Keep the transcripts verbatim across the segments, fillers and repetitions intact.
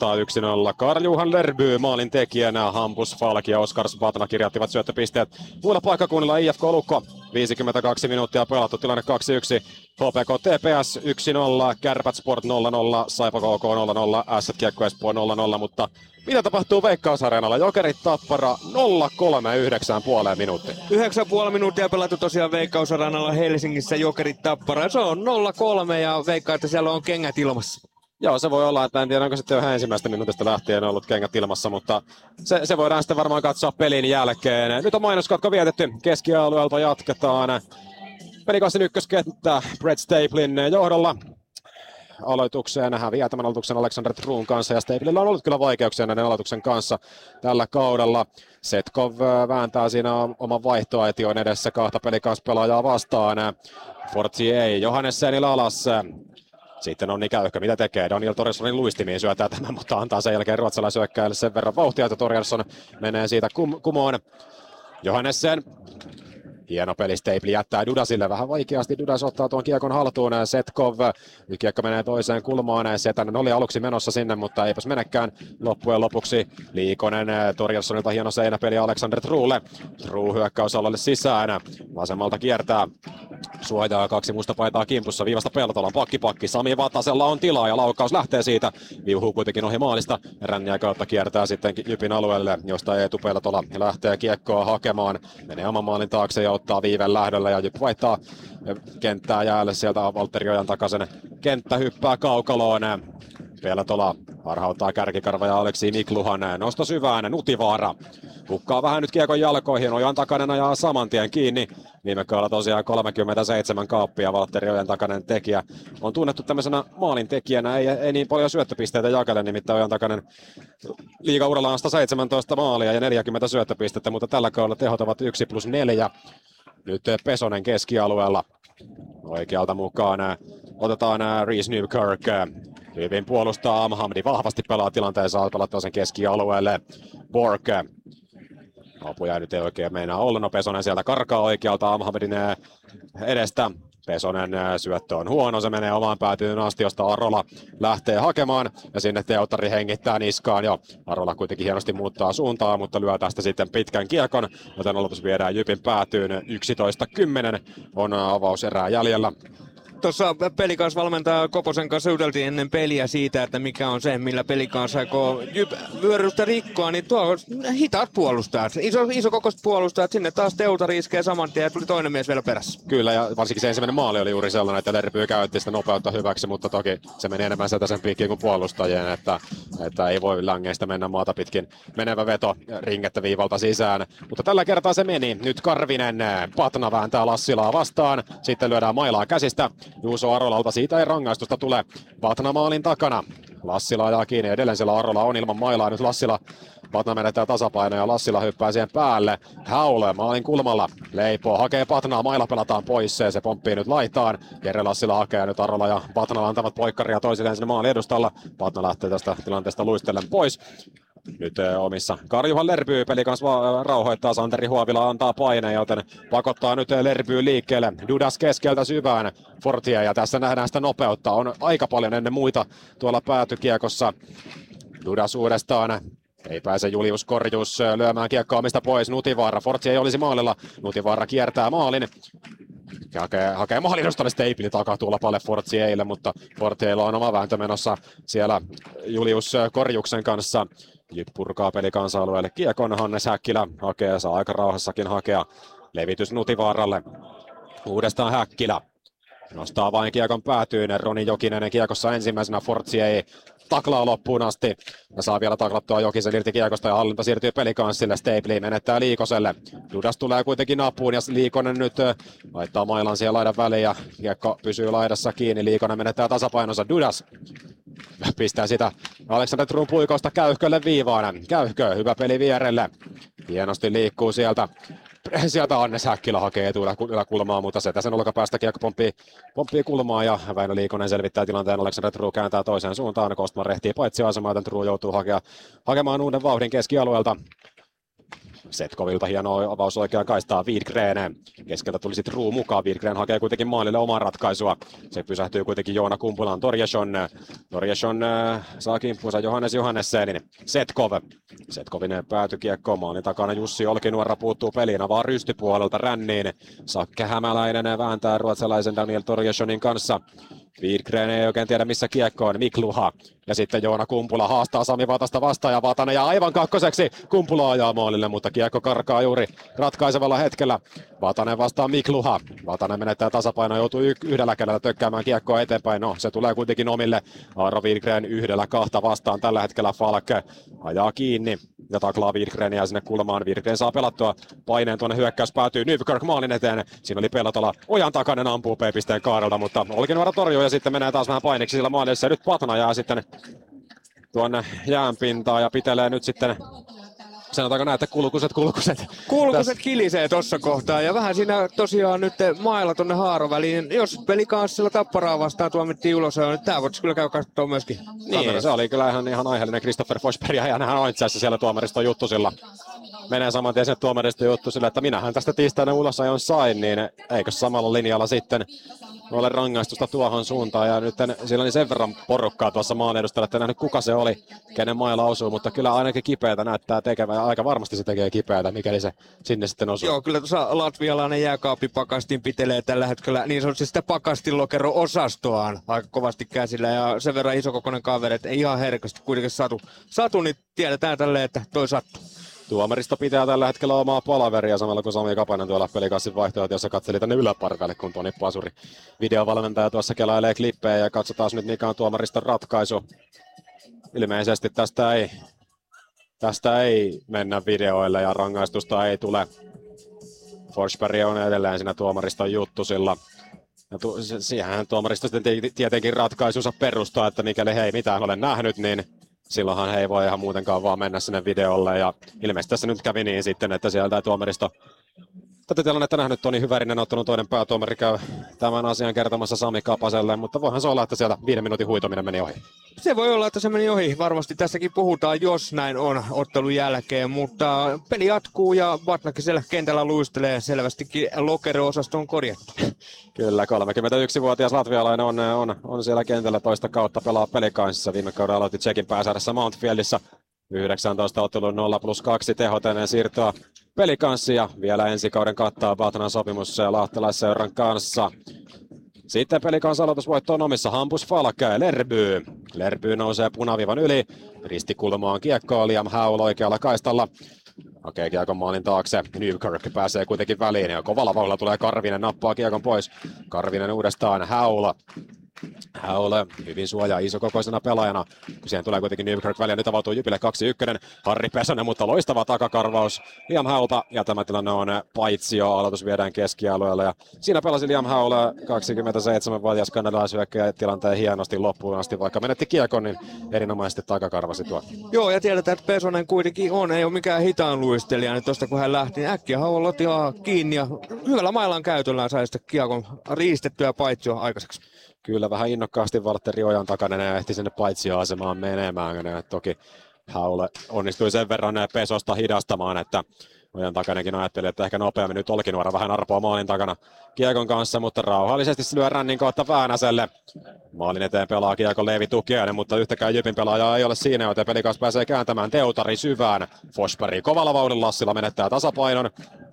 johtaa yksi nolla. Karl-Johan Lerby maalin tekijänä. Hampus Falk ja Oskar Spatna kirjattivat syöttöpisteet. Muilla paikkakunnilla I F K Lukko. viisikymmentäkaksi minuuttia pelattu, tilanne kaksi yksi. H P K T P S yksi nolla, Kärpät Sport nolla nolla, Saipa K K nolla nolla, Ässät Kiekko Espoo nolla nolla, mutta mitä tapahtuu Veikkaus-areenalla? Jokerit Tappara nolla kolme yhdeksän puoleen minuuttia. yhdeksän pilkku viisi minuuttia pelattu tosiaan Veikkaus-areenalla Helsingissä Jokerit Tappara. Se on nolla kolme ja veikkaa, että siellä on kengät ilmassa. Joo, se voi olla, että en tiedä, onko sitten ihan ensimmäistä minuutista lähtien ollut kengät ilmassa, mutta se, se voidaan sitten varmaan katsoa pelin jälkeen. Nyt on mainoskatko vietetty, keskialueelta jatketaan. Pelikassin ykköskenttä Brett Staplin johdolla. Aloitukseen häviää tämän aloituksen Alexander Truun kanssa, ja Staplilla on ollut kyllä vaikeuksia näiden aloituksen kanssa tällä kaudella. Setkov vääntää siinä oman vaihtoaition edessä kahta pelikanspelaajaa vastaan. Fortier Johannessenilla alas. Sitten Onni Käyhkö, mitä tekee? Daniel Torjelssonin luistimiin syötää tämän, mutta antaa sen jälkeen ruotsalaisyökkäjälle sen verran vauhtia, että Torjelsson menee siitä kum- kumoon. Johannessen. Hieno peli, Staple jättää Dudasille vähän vaikeasti. Dudas ottaa tuon kiekon haltuun. Setkov, nyt kiekko menee toiseen kulmaan. Setänen oli aluksi menossa sinne, mutta eipäs menekään loppujen lopuksi. Liikonen Torjelssonilta hieno seinäpeli Alexander Truulle. Truu hyökkäysalalle sisään. Vasemmalta kiertää. Suojaa kaksi musta paitaa kimpussa. Viivasta Peltolan pakki pakki. Sami Vatasella on tilaa ja laukaus lähtee siitä. Viuhuu kuitenkin ohi maalista. Ränniä kautta kiertää sitten Jypin alueelle, josta Eetu Peltola lähtee kiekkoa hakemaan. Menee oman maalin taakse ja ottaa viiven lähdöllä ja Jyp vaihtaa kenttää jäälle sieltä Valtteri Ojan takaisen. Kenttä hyppää kaukaloon. Peltola harhauttaa kärkikarva ja Aleksi Mikluhan nosto syvään. Nutivaara hukkaa vähän nyt kiekon jalkoihin. Ojan takainen ajaa saman tien kiinni. Viime kaudella tosiaan kolmekymmentäseitsemän kaappia Valtteri Ojan takainen tekijä. On tunnettu tämmöisenä maalin tekijänä. Ei, ei niin paljon syöttöpisteitä jakele, nimittäin Ojan takainen liigauralla on sata seitsemäntoista maalia ja neljäkymmentä syöttöpistettä, mutta tällä kaudella tehot ovat yksi plus neljä. Nyt Pesonen keskialueella oikealta mukaan. Otetaan Reese Newkirk. Hyvin puolustaa Amhamdi. Vahvasti pelaa tilanteessa. Pelattaa sen keskialueelle. Bork. Apuja nyt ei oikein meinaa olla. No Pesonen sieltä karkaa oikealta Amhamdin edestä. Pesonen syöttö on huono, se menee omaan päätyyn asti, josta Arola lähtee hakemaan ja sinne Teottari hengittää niskaan jo. Arola kuitenkin hienosti muuttaa suuntaa, mutta lyö tästä sitten pitkän kiekon, joten aloitus viedään Jypin päätyyn. yksitoista kymmenen on avauserää jäljellä. Tuossa pelikansvalmentaja Koposen kanssa juteltiin ennen peliä siitä, että mikä on se, millä pelikanssa aikoo vyörystä rikkoa, niin tuo hitaat puolustajat, iso, iso kokoiset puolustajat, sinne taas Teutari iskee saman tien ja tuli toinen mies vielä perässä. Kyllä, ja varsinkin se ensimmäinen maali oli juuri sellainen, että Lerby käytti sitä nopeutta hyväksi, mutta toki se meni enemmän sieltä sen piikkiin kuin puolustajien, että, että ei voi langeista mennä maata pitkin menevä veto ringettä viivalta sisään. Mutta tällä kertaa se meni. Nyt Karvinen, Patna vääntää Lassilaa vastaan, sitten lyödään mailaa käsistä. Juuso Arolalta, siitä ei rangaistusta tule. Patna maalin takana. Lassila ajaa kiinni, edelleen siellä Arola on ilman mailaa. Nyt Lassila, Patna menettää tasapainoa ja Lassila hyppää siihen päälle. Haule maalin kulmalla. Leipoo, hakee Patnaa, maila pelataan pois. Se pomppii nyt laitaan. Jere Lassila hakee nyt Arola ja Patnalla antavat poikkaria toisilleen sinne maalin edustalla. Patna lähtee tästä tilanteesta luistellen pois. Nyt omissa Karl-Johan Lerby peli kanssa rauhoittaa, Santeri Huovila antaa paineen, joten pakottaa nyt Lerby liikkeelle. Dudas keskeltä syvään, Fortier, ja tässä nähdään sitä nopeutta. On aika paljon ennen muita tuolla päätykiekossa. Dudas uudestaan. Ei pääse Julius Korjus lyömään kiekkoa omista pois. Nutivaara, Fortier ei olisi maalilla. Nutivaara kiertää maalin. Hakee, hakee maalinustalle Staple takatuulla paljon Fortierille, mutta Fortierilla on oma vääntö menossa siellä Julius Korjuksen kanssa. Jyp purkaa peli kansa-alueelle kiekon, Hannes Häkkilä hakee, saa aika rauhassakin hakea. Levitys Nutivaaralle. Uudestaan Häkkilä. Nostaa vain kiekon päätyyn, Roni Jokinen kiekossa ensimmäisenä, Fortier ei taklaa loppuun asti. Ja saa vielä taklattua Jokisen irti kiekosta ja hallinta siirtyy pelikanssille. Stapley menettää Liikoselle. Dudas tulee kuitenkin apuun ja Liikonen nyt laittaa mailan siihen laidan väliin ja kiekko pysyy laidassa kiinni. Liikonen menettää tasapainonsa. Dudas pistää sitä Alexander Trun puikosta Käyhkölle viivaan. Käyhkö, hyvä peli vierelle. Hienosti liikkuu sieltä. Sieltä Hannes Häkkilä hakee etukulmaa, mutta se tässä olkapäästä kiekko pomppii, pomppii kulmaa ja Väinö Liikonen selvittää tilanteen. Alexander True kääntää toiseen suuntaan. Kostman rehtii paitsi asemaa, joten True joutuu hakea, hakemaan uuden vauhdin keskialueelta. Setkovilta hieno avaus oikeaan kaistaa Widgren. Keskeltä tuli sitten Ruu mukaan. Widgren hakee kuitenkin maalille omaa ratkaisua. Se pysähtyy kuitenkin Joona Kumpulaan. Torjason. Torjason äh, saa kimppuunsa Johannes Johannessenin. Setkov. Setkovin päätykiekko. Maalin takana Jussi Olkinuora puuttuu peliin. Avaa rystypuolelta ränniin. Sakke Hämäläinen vääntää ruotsalaisen Daniel Torjasonin kanssa. Widgren ei oikein tiedä missä kiekko on. Mikluha. Ja sitten Joona Kumpula haastaa Sami Vatasta vastaan ja Vatanen ja aivan kakkoseksi Kumpula ajaa maalille, mutta kiekko karkaa juuri ratkaisevalla hetkellä. Vatanen vastaa Mikluha. Vatanen menettää tasapainoa, joutuu y- yhdellä kädellä tökkäämään kiekkoa eteenpäin. No, se tulee kuitenkin omille. Aaro Widgren yhdellä kahta vastaan tällä hetkellä. Falk ajaa kiinni ja taklaa Widgrenia sinne kulmaan. Widgren saa pelattua paineen tuonne hyökkäys päätyy Nykirk maalin eteen. Siinä oli Peltola ojan takainen ampuu P-pisteen kaarelta, mutta Olkinuora torjuu ja sitten menee taas vähän paineeksi sillä maalissa. Ja nyt Patna jää sitten tuonne jäänpintaan ja pitelee nyt sitten, sanotaanko näin, että kulkuset, kulkuset. Kulkuset kilisee tossa kohtaa ja vähän siinä tosiaan nyt mailla tonne haaroväliin. Jos Pelikanssilla Tapparaa vastaan tuomittiin ulos, niin tää voisi kyllä käydä katsoa myöskin. Niin, se oli kyllä ihan, ihan aiheellinen Christopher Forsberg ja hänhän on itse asiassa siellä tuomariston juttusilla. Menee saman tien sinne tuomariston juttusille, että minähän tästä tiistaina ulos ajoin sain, niin eikö samalla linjalla sitten ole rangaistusta tuohon suuntaan. Ja nyt siellä oli sen verran porukkaa tuossa maan edustalla, että en nähnyt kuka se oli, kenen mailla osuu, mutta kyllä ainakin kipeätä näyttää tekevän ja aika varmasti se tekee kipeätä, mikäli se sinne sitten osuu. Joo, kyllä tuossa latvialainen jääkaappipakastin pitelee tällä hetkellä niin sanotusti sitä pakastinlokero-osastoaan aika kovasti käsillä ja sen verran isokokoinen kaveri, että ei ihan herkästi kuitenkin satu. Satu, niin tiedetään tälleen, että toi sattuu. Tuomaristo pitää tällä hetkellä omaa palaveria samalla kun Sami Kapanen tuolla Pelikassin vaihtoehto, jossa katseli tänne yläparvelle, kun Toni Pasuri videovalmentaja tuossa kelailee klippejä ja katsotaan nyt mikä on tuomariston ratkaisu. Ilmeisesti tästä ei, tästä ei mennä videoille ja rangaistusta ei tule. Forsberg on edelleen siinä tuomariston juttusilla. Ja tu- siihen tuomaristo sitten tietenkin ratkaisunsa perustaa, että mikäli he ei mitään ole nähnyt, niin silloinhan he ei voi ihan muutenkaan vaan mennä sinne videolle. Ja ilmeisesti tässä nyt kävi niin sitten, että sieltä tuomaristo tätä tilannetta nähnyt Toni Hyvärinen ottanut toinen päätuomari käy tämän asian kertomassa Sami Kapaselle, mutta voihan se olla, että sieltä viiden minuutin huitominen meni ohi. Se voi olla, että se meni ohi. Varmasti tästäkin puhutaan, jos näin on ottelun jälkeen, mutta peli jatkuu ja Vatnakin siellä kentällä luistelee. Selvästikin lokero-osasto on korjattu. Kyllä, kolmekymmentäyksivuotias latvialainen on, on, on siellä kentällä toista kautta pelaa Pelicansissa. Viime kaudella aloitti Tsekin pääsarjassa Mountfieldissa. yhdeksäntoista ottelun nolla plus kaksi tehot ennen siirtoa Pelicanssiin ja vielä ensi kauden kattaa Batnan sopimus lahtelaisseuran kanssa. Sitten Pelicans aloitusvoitto on omissa Hampus Falk, Lerby. Lerby nousee punaviivan yli. Ristikulmaan kiekkoa Liam Howell oikealla kaistalla. Hakee kiekon maalin taakse. Newkirk pääsee kuitenkin väliin ja kovalla vauhdilla tulee Karvinen, nappaa kiekon pois. Karvinen uudestaan Howell. Howell hyvin suojaa isokokoisena pelaajana. Siihen tulee kuitenkin Newkirk väliin. Nyt avautuu Jypille kaksi yksi. Harri Pesonen, mutta loistava takakarvaus Liam Howellta. Ja tämä tilanne on paitsio. Aloitus viedään keskialueelle. Ja siinä pelasi Liam Howell, kaksikymmentäseitsemänvuotias kanadalaishyökkäjä, tilanteen hienosti loppuun asti. Vaikka menetti kiekon, niin erinomaisesti takakarvasi tuo. Joo, ja tiedetään, että Pesonen kuitenkin on. Ei ole mikään hitaan luistelija. Niin tosta kun hän lähti, niin äkkiä Howell otti kiinni. Ja hyvällä mailan käytöllään sai sitä kiekon riistettyä paitsio aikaiseksi. Kyllä vähän innokkaasti Valtteri Ojan takana ja ehti sinne paitsioasemaan menemään. Ja toki Howell onnistui sen verran Pesosta hidastamaan, että Ojan takanenkin ajatteli, että ehkä nopeammin nyt Olkinuora vähän arpoa maalin takana kiekon kanssa, mutta rauhallisesti se lyö rännin kautta Väänäselle. Maalin eteen pelaa kiekon Leevi Tukiainen, mutta yhtäkään Jypin pelaajaa ei ole siinä, joten Pelikans pääsee kääntämään Teutari syvään. Forsberg kovalla vauhdilla Lassila menettää tasapainon.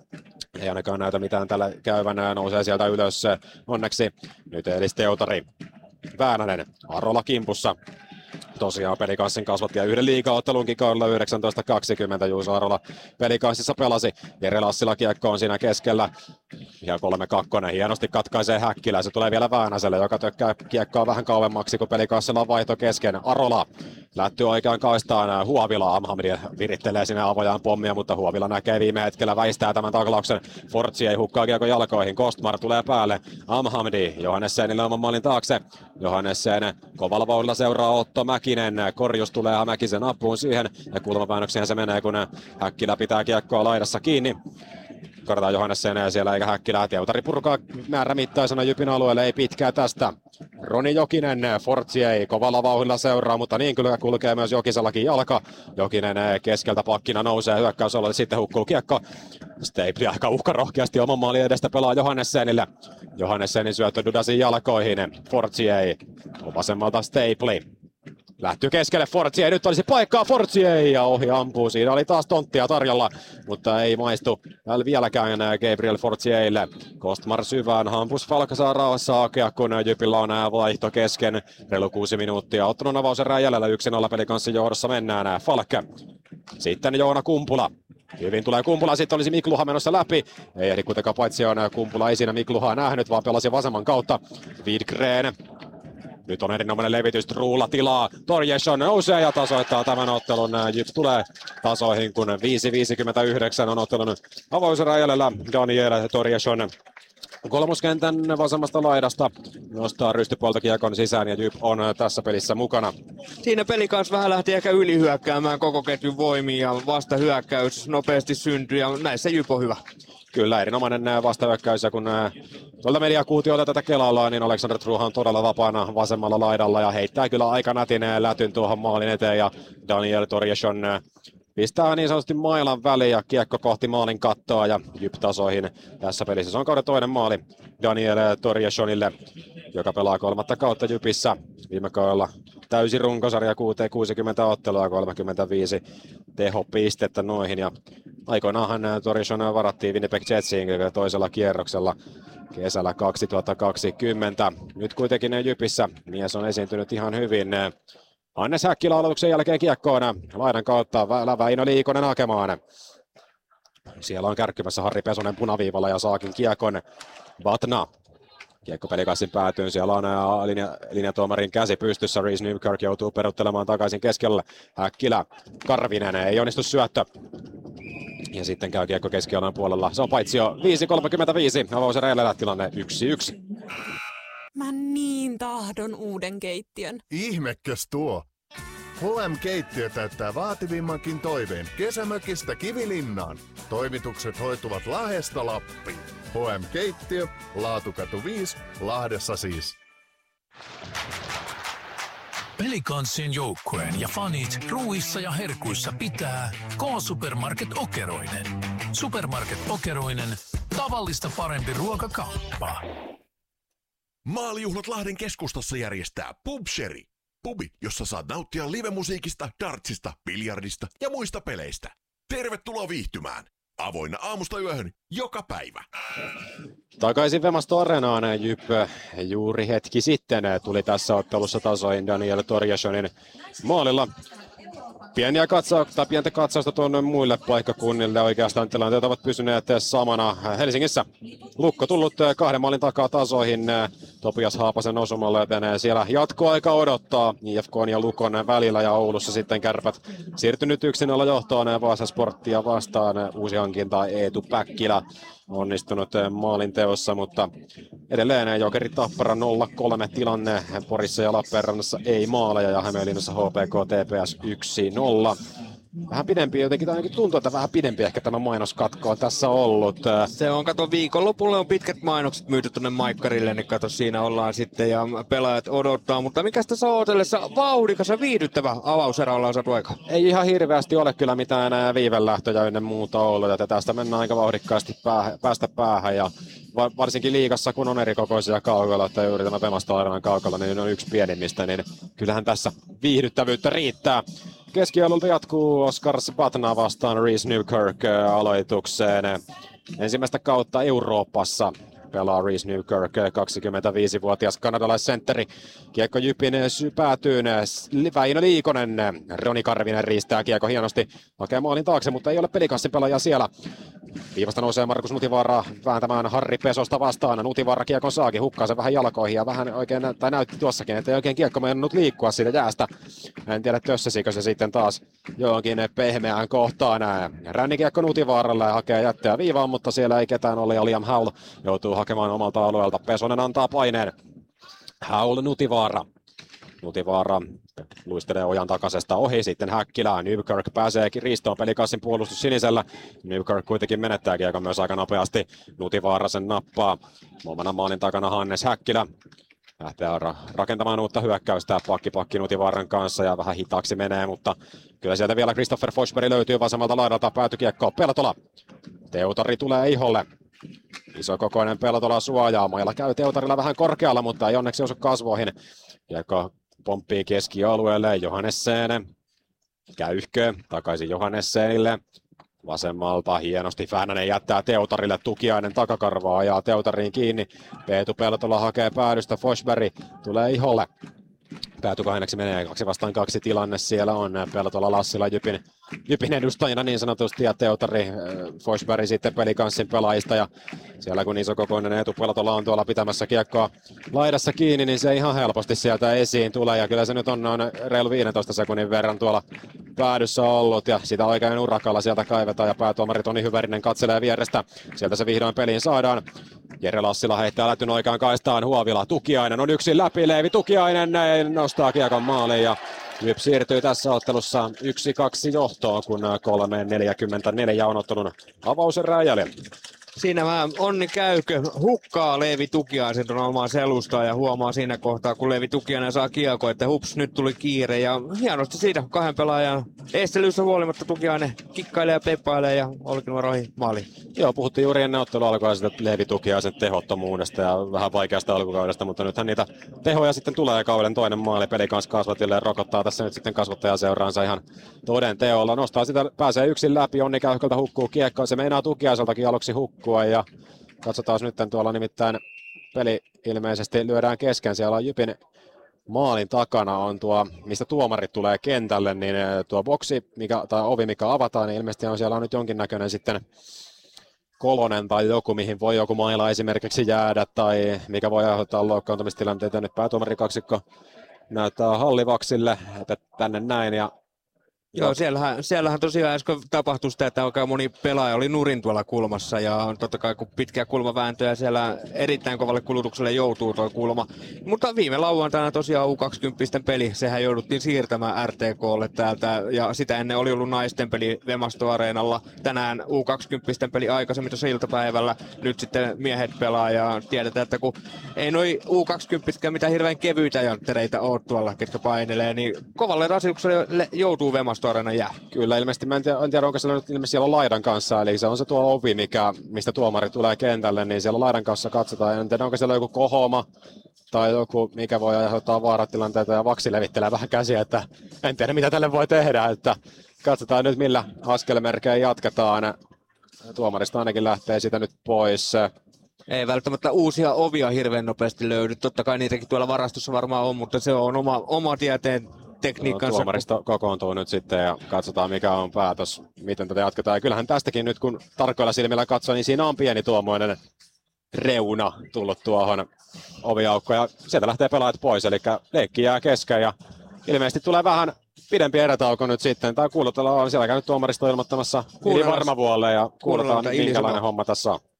Ei ainakaan näytä mitään tällä käyvän, nousee sieltä ylös onneksi. Nyt Elis Teutari, Väänänen, Arola kimpussa. Tosiaan Pelikanssin kasvattaja yhden liigaottelunkin kaudella yhdeksäntoista kaksikymmentä Juuso Arola Pelikanssissa pelasi. Jere Lassila kiekko on siinä keskellä. Ja kolme kaksi hienosti katkaisee Häkkilä. Se tulee vielä Väänäselle, joka tökkää kiekkoa vähän kauemmaksi, kun Pelikanssilla on vaihto kesken. Arola lättyy oikeaan kaistaan. Huovila Amhamdi virittelee sinne avojaan pommia, mutta Huovila näkee viime hetkellä, väistää tämän taklauksen. Fortsi ei hukkaa kiekon jalkoihin. Kostmar tulee päälle. Amhamdi Johannessenille oman maalin taakse. Johannessen kovalla vauhdilla seuraa Otto Mäkinen. Korjus tulee Mäkisen apuun siihen. Ja kulmapäännöksihän se menee, kun Häkkilä pitää kiekkoa laidassa kiinni. Korjataan Johannessen siellä eikä Häkkilä. Teutari purkaa määrämittaisena Jypin alueelle, ei pitkää tästä. Roni Jokinen, Fortier kovalla vauhdilla seuraa, mutta niin kyllä kulkee myös Jokisellakin jalka. Jokinen keskeltä pakkina nousee hyökkäysalueelle, sitten hukkuu kiekko. Stapeli aika uhkarohkeasti oman maalin edestä pelaa Johannessenille. Johannessenin syöttö Dudasin jalkoihin. Fortier vasemmalta Stapeli. Lähtyy keskelle Fortier, nyt olisi paikkaa Fortier ja ohi ampuu. Siinä oli taas tonttia tarjolla, mutta ei maistu vieläkään Gabriel Fortierille. Kostmar syvään, Hampus Falk saa rauhassa hakea, kun Jypillä on vaihto kesken. Reilu kuusi minuuttia, ottanut avauserää jäljellä, yksi nolla pelikanssin johdossa mennään. Falk. Sitten Joona Kumpula. Hyvin tulee Kumpula, sitten olisi Mikluha menossa läpi. Ei ehdi kuitenkaan, paitsi on Kumpula ei siinä Mikluhaa nähnyt, vaan pelasi vasemman kautta. Widgren. Nyt on erinomainen levitys, Truulla tilaa, Torjesson nousee ja tasoittaa tämän ottelun. Jyps tulee tasoihin, kun viisi viisikymmentäyhdeksän on ottelun avauserää jäljellä. Daniel Torjesson kolmoskentän vasemmasta laidasta nostaa rystypuolta kiekon sisään ja Jyp on tässä pelissä mukana. Siinä peli kanssa vähän lähti ehkä ylihyökkäämään koko ketjun voimiin ja vasta hyökkäys nopeasti syntyi ja näissä Jyp on hyvä. Kyllä, erinomainen vastahyökkäys ja kun tuolta mediakuutiolta tätä kelaillaan, niin Alexander Truha on todella vapaana vasemmalla laidalla ja heittää kyllä aika nätin lätyn tuohon maalin eteen ja Daniel Torjesson pistää niin sanotusti mailan väliin ja kiekko kohti maalin kattoa ja Jyp tasoihin tässä pelissä. Se on kauden toinen maali Daniel Torjessonille, joka pelaa kolmatta kautta Jypissä. Viime kaudella täysi runkosarja kuusikymmentä ottelua, kolmekymmentäviisi tehopistettä noihin. Ja aikoinaanhan Torjesson varattiin Winnipeg Jetsiin toisella kierroksella kesällä kaksituhattakaksikymmentä. Nyt kuitenkin Jypissä mies on esiintynyt ihan hyvin. Hannes Häkkilä aloituksen jälkeen kiekkoon laidan kautta Väinö Liikonen hakemaan. Siellä on kärkkymässä Harri Pesonen punaviivalla ja saakin kiekon. Vatna. Kiekko pelikassin päätyyn. Siellä on linja, linjatuomarin käsi pystyssä. Reese Newkirk joutuu peruttelemaan takaisin keskelle. Häkkilä. Karvinen. Ei onnistu syöttö. Ja sitten käy kiekko keskialan puolella. Se on paitsi jo viisi kolmekymmentäviisi. Avauseräjällä tilanne yksi yksi. Mä niin tahdon uuden keittiön. Ihmekäs tuo. H M-keittiö täyttää vaativimmankin toiveen kesämökistä Kivilinnaan. Toimitukset hoituvat Lahdesta Lappiin. H M-keittiö, Laatukatu viisi, Lahdessa siis. Pelikanssin joukkueen ja fanit ruuissa ja herkuissa pitää K-Supermarket Okeroinen. Supermarket Okeroinen, tavallista parempi ruokakauppa. Maalijuhlat Lahden keskustassa järjestää Pubsheri. Pubi, jossa saat nauttia livemusiikista, dartsista, biljardista ja muista peleistä. Tervetuloa viihtymään. Avoinna aamusta yöhön joka päivä. Takaisin Vemasto Areenaan Jyp juuri hetki sitten tuli tässä ottelussa tasoihin Daniel Torjessonin maalilla. Pieniä katsausta, pientä katsausta tuonne muille paikkakunnille. Oikeastaan tilanteet ovat pysyneet samana Helsingissä. Lukko tullut kahden maalin takaa tasoihin Topias Haapasen osumalle, joten siellä jatkoaika odottaa I F K:n ja Lukon välillä ja Oulussa sitten Kärpät siirtynyt yksi nolla johtoon Vaasa Sporttia vastaan. Uusi hankinta Eetu Päkkilä onnistunut maalin teossa, mutta edelleen Jokeri Tappara nolla kolme tilanne. Porissa ja Lappeenrannassa ei maaleja ja Hämeenlinnassa H P K T P S yksi nolla. Vähän pidempi, jotenkin ainakin tuntuu, että vähän pidempi ehkä tämä mainoskatko on tässä ollut. Se on, kato, viikonlopulle on pitkät mainokset myyty tuonne Maikkarille, niin kato, siinä ollaan sitten ja pelaajat odottaa. Mutta mikäs tässä on odotellessa vauhdikas ja viihdyttävä avauserä ollaan saatu aika? Ei ihan hirveästi ole kyllä mitään viivelähtöjä ennen muuta ollut, että tästä mennään aika vauhdikkaasti päähän, päästä päähän ja varsinkin liigassa, kun on erikokoisia kaukalla, että juuri tämä Vemasto Areenan kaukalla, niin on yksi pienimmistä, niin kyllähän tässä viihdyttävyyttä riittää. Keskialueelta jatkuu Oskars Batna vastaan Reese Newkirk aloitukseen. Ensimmäistä kautta Euroopassa pelaa Reese Newkirk, kaksikymmentäviisivuotias kanadalaissentteri. Kiekko Jypin päätyyn. Väinö Liikonen, Roni Karvinen riistää kiekko hienosti. Hakee maalin taakse, mutta ei ole pelikanssin pelaaja siellä. Viivasta nousee Markus Nutivaara vääntämään Harri Pesosta vastaan. Nutivaara kiekon saakin, hukkaa sen vähän jalkoihin ja vähän oikein, tai näytti tuossakin, että ei oikein kiekko meinannut liikkua siitä jäästä. En tiedä tössäsikö se sitten taas johonkin pehmeään kohtaan. Rännikiekko Nutivaaralle ja hakee jättöä viivaan, mutta siellä ei ketään ole ja Liam Howell joutuu hakemaan omalta alueelta. Pesonen antaa paineen. Howell Nutivaara. Nutivaara luistelee ojan takaisesta ohi, sitten Häkkilä. Newkirk pääsee riistoon, pelikassin puolustus sinisellä. Newkirk kuitenkin menettää kiekon myös aika nopeasti. Nutivaara sen nappaa. Muomana maalin takana Hannes Häkkilä. lähtee ra- rakentamaan uutta hyökkäystä pakki pakki Nutivaaren kanssa ja vähän hitaaksi menee, mutta kyllä sieltä vielä Christopher Forsberg löytyy vasemmalta laidalta, päätykiekko Peltola. Teutari tulee iholle. Isokokoinen Peltola suojaa. Mailla käy Teutarilla vähän korkealla, mutta ei onneksi osu kasvoihin. Kiekko pomppii keskialueelle. Johannessen. Käyhkö takaisin Johannessenille. Vasemmalta hienosti Väänänen jättää Teutarille, Tukiainen takakarvaa ajaa Teutariin kiinni. Peetu Peltola hakee päädystä, Forsberg tulee iholle. Päätukahdeksi menee kaksi vastaan kaksi tilanne, siellä on Peltola Lassila Jypin, Jypin edustajina niin sanotusti ja Teutari Forsberg sitten pelikanssin pelaajista ja siellä kun isokokoinen Eetu Peltola on tuolla pitämässä kiekkoa laidassa kiinni, niin se ihan helposti sieltä esiin tulee ja kyllä se nyt on noin reilu viidentoista sekunnin verran tuolla päädyssä ollut ja sitä oikein urakalla sieltä kaivetaan ja päätuomari Toni Hyvärinen katselee vierestä, sieltä se vihdoin peliin saadaan. Jere Lassila heittää lätyn oikeaan kaistaan, Huovila Tukiainen on yksin läpi, Leevi Tukiainen nostaa kiekon maaliin ja Jyp siirtyy tässä ottelussa yksi kaksi johtoon, kun kolme neljäkymmentäneljä on ottelun avauserää jäljellä. Siinä vähän Onni Käykö hukkaa Leevi Tukiaisen omaa selustaa ja huomaa siinä kohtaa, kun Leevi Tukiainen saa kiekko, että hups, nyt tuli kiire. Ja hienosti siitä kahden pelaajan estelyssä huolimatta Tukiainen kikkailee ja peppailee ja olikin varoihin maali. Joo, puhuttiin juuri ennen ottelua alkua siitä Leevi Tukiaisen tehottomuudesta ja vähän vaikeasta alkukaudesta, mutta nythän niitä tehoja sitten tulee kauden toinen maali peli kanssa kasvatille rokottaa tässä nyt sitten kasvattajaseuraansa ihan toden teolla. Nostaa sitä, pääsee yksin läpi, Onni Käyhköltä hukkuu kiekkoa, se meinaa Tukiaiseltakin aluksi hukkua. Ja katsotaan nyt tuolla nimittäin peli ilmeisesti lyödään kesken. Siellä on Jypin maalin takana on tuo, mistä tuomarit tulee kentälle, niin tuo boksi mikä, tai ovi mikä avataan, niin ilmeisesti on siellä on nyt jonkinnäköinen sitten kolonen tai joku, mihin voi joku maila esimerkiksi jäädä tai mikä voi aiheuttaa loukkaantumistilanteita. Nyt päätuomarikaksikko näyttää Hallivaksille, että tänne näin ja Joo, siellähän, siellähän tosiaan äsken tapahtui sitä, että oikein moni pelaaja oli nurin tuolla kulmassa ja totta kai kun pitkiä kulmavääntöjä siellä erittäin kovalle kulutukselle joutuu tuo kulma. Mutta viime lauantaina tosiaan U kaksikymmentä peli, sehän jouduttiin siirtämään R T K:lle täältä ja sitä ennen oli ollut naisten peli Vemasto-areenalla. Tänään U kaksikymmentä peli aikaisemmin tuossa iltapäivällä, nyt sitten miehet pelaa ja tiedetään, että kun ei noi U kaksikymmentä mitään hirveän kevyitä janttereita ole tuolla, ketkä painelee, niin kovalle rasitukselle joutuu Vemasto jää. Kyllä, ilmeisesti mä en tiedä, en tiedä onko siellä nyt ilmeisesti siellä laidan kanssa, eli se on se tuo ovi, mikä, mistä tuomari tulee kentälle, niin siellä laidan kanssa katsotaan. En tiedä, onko siellä joku kohoma tai joku, mikä voi aiheuttaa vaaratilanteita ja Vaksi levittelee vähän käsiä, että en tiedä mitä tälle voi tehdä, että katsotaan nyt millä askelmerkein jatketaan. Tuomarista ainakin lähtee sitä nyt pois. Ei välttämättä uusia ovia hirveän nopeasti löydy, totta kai niitäkin tuolla varastossa varmaan on, mutta se on oma, oma tieteen tekniikkansa. Tuomaristo kokoontuu nyt sitten ja katsotaan mikä on päätös, miten tätä jatketaan. Ja kyllähän tästäkin nyt kun tarkoilla silmillä katsoo, niin siinä on pieni tuommoinen reuna tullut tuohon oviaukkoon ja sieltä lähtee pelaajat pois, eli leikki jää kesken ja ilmeisesti tulee vähän pidempi erätauko nyt sitten, tai kuulutellaan, siellä käynyt tuomaristo ilmoittamassa yli varmavuolle ja kuulutaan minkälainen homma tässä on.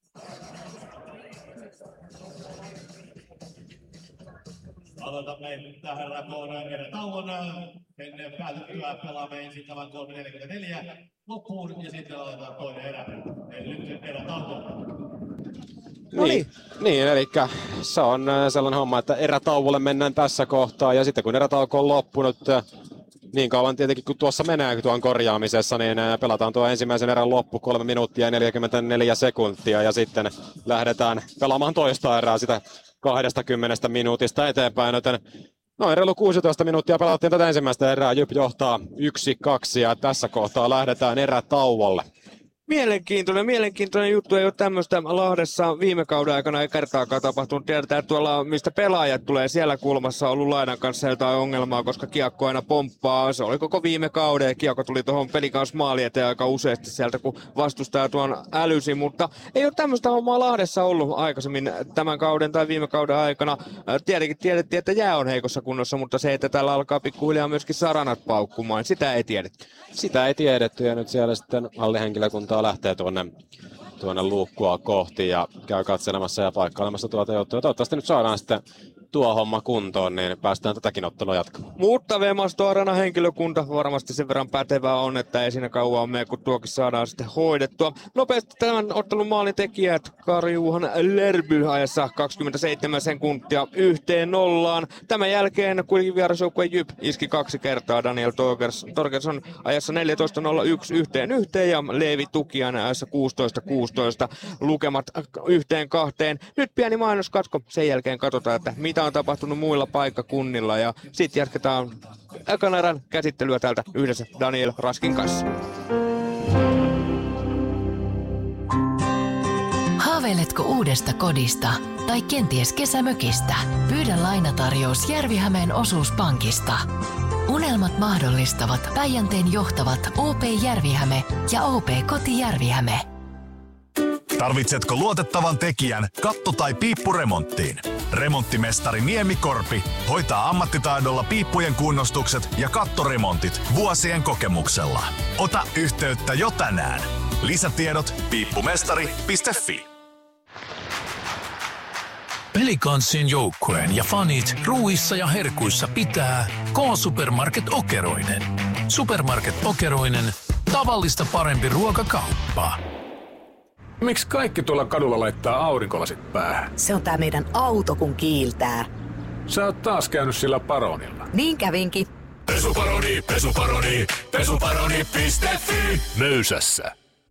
Aloitamme tähän rakoon erätauon. Sen päätyttyä pelaamme ensin tämän kolme neljäkymmentäneljä loppuun ja sitten aloitetaan toinen erä. Eli nyt erätauko. No niin, niin, eli se on sellainen homma, että erätauolle mennään tässä kohtaa ja sitten kun erätauko on loppunut, niin kauan tietenkin kun tuossa menee tuon korjaamisessa, niin pelataan tuo ensimmäisen erän loppu kolme minuuttia ja neljäkymmentäneljä sekuntia ja sitten lähdetään pelaamaan toista erää sitä kaksikymmentä minuutista eteenpäin, joten noin reilu kuusitoista minuuttia pelattiin tätä ensimmäistä erää. Jyp johtaa yksi kaksi ja tässä kohtaa lähdetään erätauolle. Mielenkiintoinen, mielenkiintoinen juttu. Ei ole tämmöistä Lahdessa viime kauden aikana ei kertaakaan tapahtunut. Tiedetään, että tuolla mistä pelaajat tulee siellä kulmassa ollut laidan kanssa jotain ongelmaa, koska kiekko aina pomppaa. Se oli koko viime kauden ja kiekko tuli tuohon pelin kanssa maali eteen aika useasti sieltä, kun vastustaja tuon älysi. Mutta ei ole tämmöistä hommaa Lahdessa ollut aikaisemmin tämän kauden tai viime kauden aikana. Tietenkin tiedettiin, että jää on heikossa kunnossa, mutta se, että täällä alkaa pikkuhiljaa myöskin saranat paukkumaan, sitä ei tiedetty. Sitä ei tiedetty ja nyt siellä sitten hallihenkilökuntaa lähtee tuonne, tuonne luukkua kohti ja käy katselemassa ja paikkailemassa tuota juttua. Toivottavasti nyt saadaan sitten tuo homma kuntoon, niin päästään tätäkin ottelua jatkamaan. Mutta Vemasto Arena henkilökunta varmasti sen verran pätevää on, että ei siinä kauan mene, kun tuokin saadaan sitten hoidettua. Nopeasti tämän ottelun maalin tekijät Kari-Juhan Lerby ajassa kaksikymmentäseitsemän sekuntia yhteen nollaan. Tämän jälkeen kuitenkin vierasjoukkue Jyp iski kaksi kertaa Daniel Torgersson ajassa neljätoista nolla yksi yhteen yhteen ja Leevi Tukiainen ajassa kuusitoista kuusitoista lukemat yhteen kahteen. Nyt pieni mainoskatko, sen jälkeen katsotaan, että mitä on tapahtunut muilla paikkakunnilla ja sitten jatketaan ekan erän käsittelyä täältä yhdessä Daniel Raskin kanssa. Haaveiletko uudesta kodista tai kenties kesämökistä? Pyydä lainatarjous Järvihämeen osuuspankista. Unelmat mahdollistavat Päijänteen johtavat O P Järvihäme ja O P Koti Järvihäme. Tarvitsetko luotettavan tekijän katto- tai piippuremonttiin? Remonttimestari Niemi Korpi hoitaa ammattitaidolla piippujen kunnostukset ja kattoremontit vuosien kokemuksella. Ota yhteyttä jo tänään. Lisätiedot piippumestari piste fi. Pelikanssin joukkueen ja fanit ruuissa ja herkuissa pitää K-Supermarket Okeroinen. Supermarket Okeroinen, tavallista parempi ruokakauppa. Miksi kaikki tuolla kadulla laittaa aurinkolasit päähän? Se on tää meidän auto, kun kiiltää. Sä oot taas käynyt sillä Paronilla. Niin kävinkin. Pesuparoni, pesuparoni, pesuparoni piste fi. Möysässä.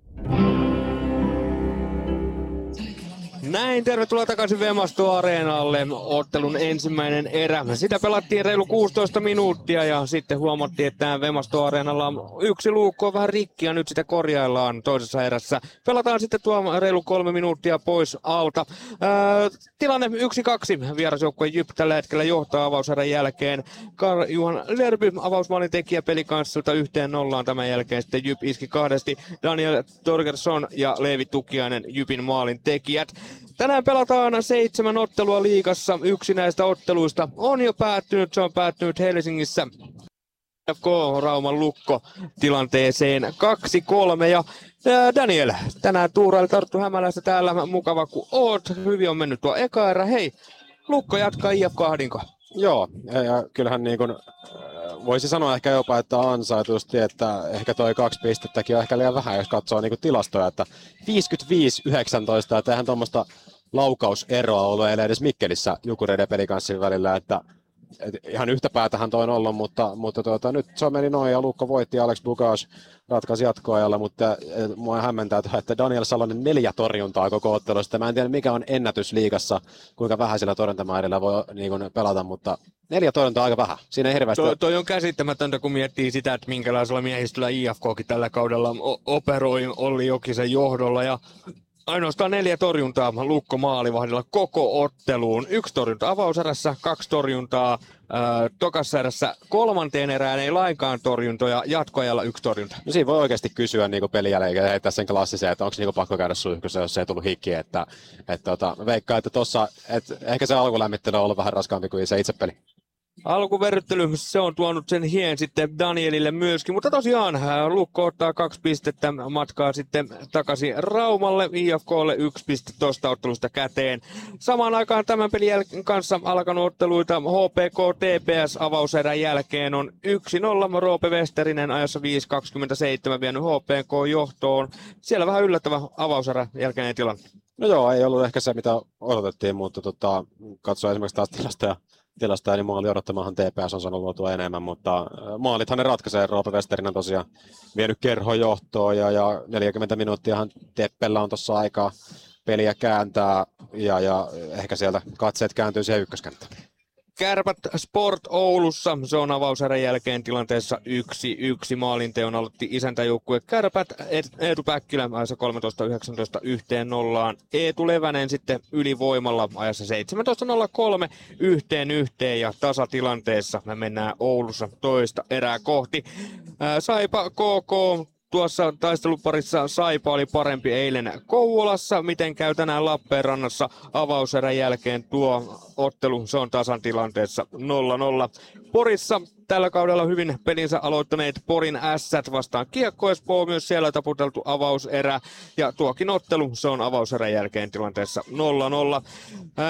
Näin, tervetuloa takaisin Vemasto Areenalle. Ottelun ensimmäinen erä. Sitä pelattiin reilu kuusitoista minuuttia ja sitten huomattiin, että Vemasto Areenalla yksi luukko on vähän rikki ja nyt sitä korjaillaan toisessa erässä. Pelataan sitten tuo reilu kolme minuuttia pois alta. Ää, tilanne yksi kaksi. Vierasjoukkue Jyp tällä hetkellä johtaa avauserän jälkeen. Kari-Juhan Lerby avausmaalin tekijä pelikanssilta yhteen nollaan. Tämän jälkeen sitten Jyp iski kahdesti. Daniel Torgersson ja Leevi Tukiainen Jypin maalin tekijät. Tänään pelataan seitsemän ottelua liigassa. Yksi näistä otteluista on jo päättynyt. Se on päättynyt Helsingissä F K Rauman Lukko tilanteeseen kaksi kolme. Ja Daniel, tänään tuuraili Tarttu Hämälässä täällä. Mukava kun oot. Hyvin on mennyt tuo eka erä. Hei, Lukko jatkaa I F K-ahdinko. Joo, ja, ja kyllähän niin kuin, voisi sanoa ehkä jopa, että ansaitusti, että ehkä toi kaksi pistettäkin on ehkä liian vähän, jos katsoo niin kuin tilastoja, että viisikymmentäviisi yhdeksäntoista, että eihän tuommoista laukauseroa ollut eilen edes Mikkelissä Jukureiden ja Pelikanssin välillä, että et ihan yhtä päätähän toi on ollut, mutta, mutta tuota, nyt se meni noin ja Lukko voitti ja Alex Bukas ratkaisi jatkoajalla, mutta et, mua hämmentää, että Daniel Salonen neljä torjuntaa koko ottelusta. Mä en tiedä mikä on ennätys liigassa, kuinka vähän sillä torjuntamäärällä voi niin kuin, pelata, mutta neljä torjuntaa aika vähän. Siinä ei hirveästi... Toi, toi on käsittämätöntä, kun miettii sitä, että minkälaisella miehistöllä I F K:kin tällä kaudella operoi Olli Jokisen johdolla ja ainoastaan neljä torjuntaa Lukko maalivahdilla koko otteluun. Yksi torjunta avauserässä, kaksi torjuntaa ää, tokassa erässä, kolmanteen erään ei lainkaan torjuntoja, jatkoajalla yksi torjunta. No siinä voi oikeasti kysyä niin peliä eikä heittää sen klassisen, että onko niin pakko käydä suihkussa, jos ei tullut hikki. Että, että, tota, veikkaan, että tossa, että ehkä se alkulämmittely on ollut vähän raskaampi kuin se itse peli. Alkuverryttely, se on tuonut sen hien sitten Danielille myöskin, mutta tosiaan Lukko ottaa kaksi pistettä matkaa sitten takaisin Raumalle, I F K:lle yksi piste tosta ottelusta käteen. Samaan aikaan tämän pelin jäl- kanssa alkanut otteluita H P K T P S avauserän jälkeen on yksi nolla. Roope Westerinen ajassa viisi kaksikymmentäseitsemän vienyt H P K johtoon. Siellä vähän yllättävä avauserän jälkeinen tilanne. No joo, ei ollut ehkä se mitä odotettiin, mutta tota, katsoo esimerkiksi taas tilastoja. Tilasta, niin maali odottamahan T P S on sanonut luotua enemmän, mutta maalithan ne ratkaisee. Roope Westerinen tosiaan vienyt kerhon johtoon ja, ja neljäkymmentä minuuttiahan Teppellä on tuossa aikaa peliä kääntää ja, ja ehkä sieltä katseet kääntyy siihen ykköskenttään. Kärpät Sport Oulussa, se on avauserän jälkeen tilanteessa yksi yksi. Maalinteon aloitti isäntäjoukkue Kärpät, Eetu Päkkilä ajassa kolmetoista yhdeksäntoista yhteen nollaan. Eetu Levänen sitten ylivoimalla ajassa seitsemäntoista nolla kolme yhteen yhteen ja tasatilanteessa me mennään Oulussa toista erää kohti. Saipa K K. Tuossa taisteluparissa Saipa oli parempi eilen Kouvolassa. Miten käy tänään Lappeenrannassa avauserän jälkeen tuo ottelu? Se on tasan tilanteessa nolla nolla. Porissa tällä kaudella hyvin pelinsä aloittaneet Porin Ässät vastaan Kiekko Espoo. Myös siellä taputeltu avauserä. Ja tuokin ottelu, se on avauserän jälkeen tilanteessa nolla nolla.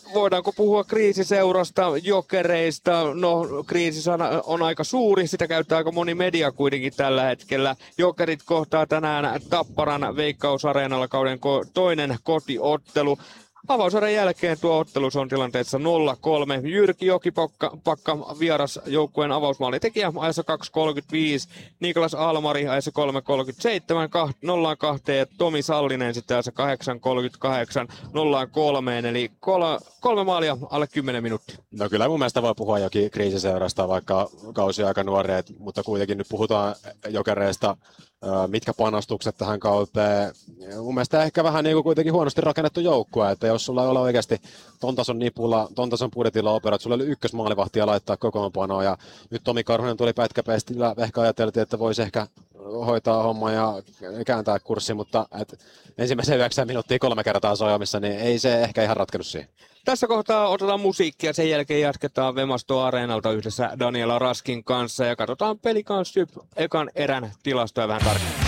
voidaanko puhua kriisiseurasta, Jokereista? No, kriisisana on aika suuri, sitä käyttää aika moni media kuitenkin tällä hetkellä. Jokerit kohtaa tänään Tapparan Veikkausareenalla kauden ko- toinen kotiottelu. Avausarjan jälkeen tuo ottelu on tilanteessa nolla kolme. Jyrki Jokipakka pakka, vieras joukkueen avausmaalitekijä ajassa kaksi kolmekymmentäviisi. Niklas Almari ajassa kolme kolmekymmentäseitsemän. nolla kaksi. Tomi Sallinen sitten ajassa kahdeksan kolmekymmentäkahdeksan. nolla kolme. Eli kol- kolme maalia alle kymmenen minuuttia. No kyllä mun mielestä voi puhua jokin kriisiseurasta, vaikka kausi aika nuoreet, mutta kuitenkin nyt puhutaan Jokereista. Mitkä panostukset tähän kauteen. Mun mielestä ehkä vähän niin kuin kuitenkin huonosti rakennettu joukkue, että jos sulla ei ole oikeasti ton tason nipulla, ton tason budjetilla opera, että sulla oli ykkösmaalivahtia laittaa kokoonpanoa ja nyt Tomi Karhunen tuli pätkäpestillä, ehkä ajateltiin, että voisi ehkä hoitaa homma ja kääntää kurssi, mutta et ensimmäisen yhdeksän minuuttia kolme kertaa sojamissa, niin ei se ehkä ihan ratkennut siihen. Tässä kohtaa otetaan musiikkia, sen jälkeen jatketaan Vemasto Areenalta yhdessä Daniela Raskin kanssa ja katsotaan Pelicans J Y P ekan erän tilastoja vähän tarkemmin.